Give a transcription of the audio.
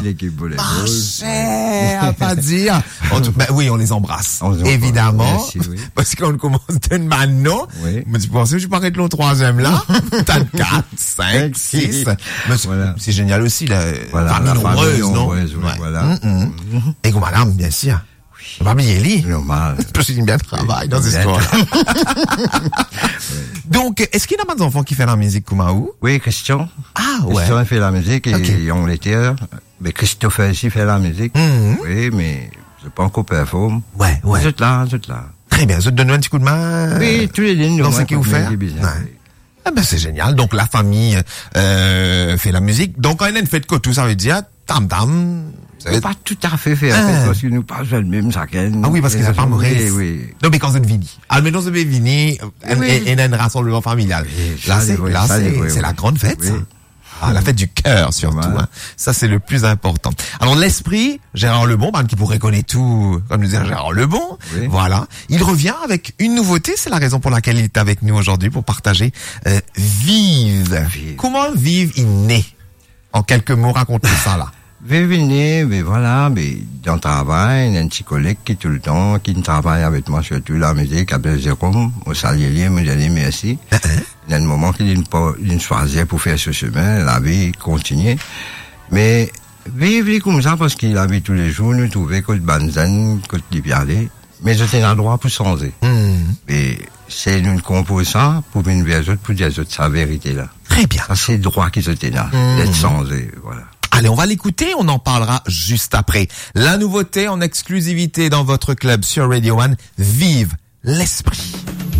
l'équipe volleyball. À pas dire. Ben oui, on les embrasse. Évidemment. Merci, oui. Parce qu'on commence de maintenant. Oui. Mais tu pensais que je parlais de l'autre troisième là? T'as 4, 5, 6. Mais c'est génial aussi, la famille nombreuse, non? Oui, voilà. Et que madame, bien sûr. Oui. Pas bien lit. Normal. Parce qu'il bien travail dans cette histoire. Donc, est-ce qu'il y a des enfants qui font la musique Kumaou? Oui, Christian. Ah, ouais. Christian fait la musique et on l'était. Mais Christophe aussi fait la musique. Oui, mais je pas encore performe. Ouais. Vous êtes là. Très bien. Je te donne un petit coup de main. Oui, tous les lignes. Dans ce qu'il vous fait. Ah ben, c'est génial. Donc, la famille, fait la musique. Donc, quand il y a une fête tout ça veut dire, tam. Pas tout à fait parce que nous pas le même chacun. Ah oui, parce qu'ils sont pas Maurice. Oui. Non, mais quand c'est Vini. Ah, mais non, c'est Vini, et un rassemblement familial. Là, c'est la grande fête, ça. Ah, la fête du cœur, surtout, hein. Ça, c'est le plus important. Alors, l'esprit, Gérard Lebon, qui pourrait connaître tout, comme nous disait Gérard Lebon. Oui. Voilà. Il revient avec une nouveauté. C'est la raison pour laquelle il est avec nous aujourd'hui pour partager, Vive. Comment Vive est né? En quelques mots, racontez ça, là. Mais voilà, mais dans le travail, il y a un petit collègue qui tout le temps, qui travaille avec moi surtout la musique, appelle Jérôme, au salier, me dit merci. Il y a un moment qu'il choisit pour faire ce chemin, la vie continue. Mais, vivre comme ça parce qu'il avait tous les jours, nous trouvait que le banzen, que le pialet, mais j'étais un droit pour changer. Et c'est une compose ça, pour une vers autre, pour dire sa vérité là. Très bien. Ça, c'est le droit qu'ils étaient là, d'être changé, voilà. Allez, on va l'écouter, on en parlera juste après. La nouveauté en exclusivité dans votre club sur Radio One, Vive l'esprit.